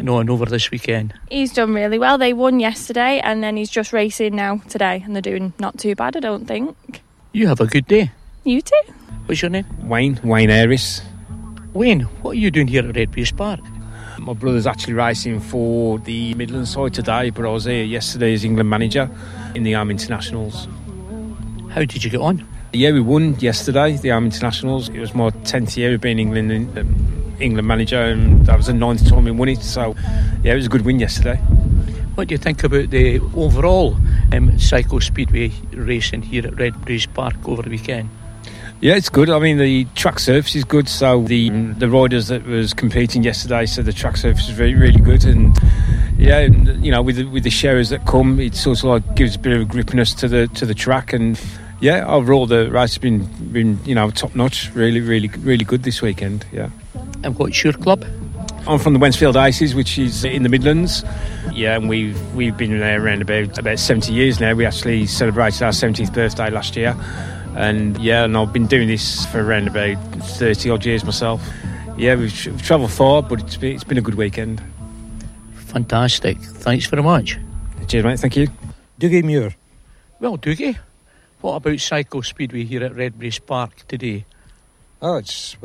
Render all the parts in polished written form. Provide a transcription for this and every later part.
getting on over this weekend? He's done really well. They won yesterday and then he's just racing now today and they're doing not too bad, I don't think. You have a good day. You too. What's your name? Wayne Harris. Wayne, what are you doing here at Redbridge Park? My brother's actually racing for the Midlands side today, but I was here yesterday as England manager in the Arm Internationals. How did you get on? Yeah, we won yesterday, the Arm Internationals. It was my 10th year of being England manager, and that was the 9th time we won it. So, yeah, it was a good win yesterday. What do you think about the overall cycle speedway racing here at Redbridge Park over the weekend? Yeah, it's good. I mean, the track surface is good. So the riders that was competing yesterday said the track surface is really good. And yeah, you know, with the showers that come, it sort of like gives a bit of a grippiness to the track. And yeah, overall the race has been top notch. Really good this weekend. Yeah. And what's your club? I'm from the Wensfield Aces, which is in the Midlands. Yeah, and we've been there around about 70 years now. We actually celebrated our 70th birthday last year. And yeah, and I've been doing this for around about 30 odd years myself. Yeah, we've travelled far, but it's been a good weekend. Fantastic. Thanks very much. Cheers, mate. Thank you. Dougie Muir. Well, Dougie, what about Cycle Speedway here at Redbridge Park today? Oh,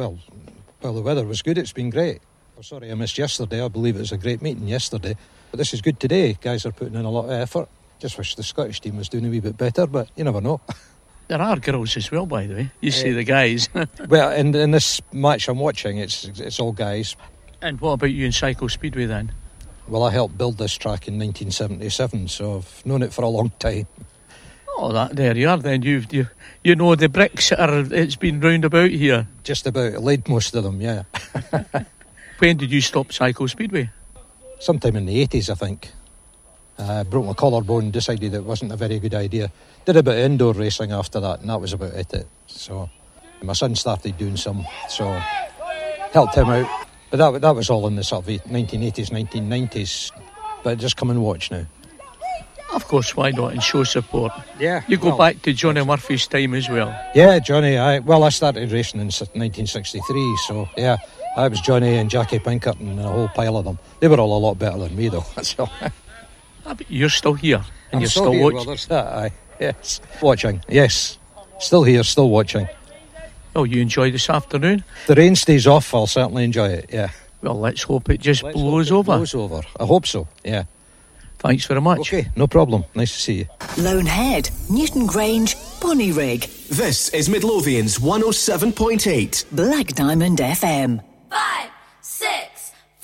the weather was good. It's been great. I'm sorry I missed yesterday. I believe it was a great meeting yesterday. But this is good today. Guys are putting in a lot of effort. Just wish the Scottish team was doing a wee bit better, but you never know. There are girls as well, by the way. You see the guys. Well, in this match I'm watching, it's all guys. And what about you in Cycle Speedway then? Well, I helped build this track in 1977, so I've known it for a long time. Oh, there you are then. You know the bricks it's been round about here. Just about. I laid most of them, yeah. When did you stop Cycle Speedway? Sometime in the 80s, I think. Broke my collarbone, decided it wasn't a very good idea. Did a bit of indoor racing after that, and that was about it. So my son started doing some, so helped him out. But that was all in the sort of 1980s, 1990s. But just come and watch now. Of course, why not? And show support. Yeah. You go back to Johnny Murphy's time as well. Yeah, Johnny. I started racing in 1963, so yeah. I was Johnny and Jackie Pinkerton and a whole pile of them. They were all a lot better than me, though. So. You're still here, and you're still here. watching. Well, there's that. Aye. Yes, watching. Yes, still here, still watching. Oh, you enjoy this afternoon? If the rain stays off, I'll certainly enjoy it. Yeah. Well, let's hope it just blows over. Blows over. I hope so. Yeah. Thanks very much. Okay, no problem. Nice to see you. Loanhead, Newton Grange, Bonnyrigg. This is Midlothian's 107.8 Black Diamond FM.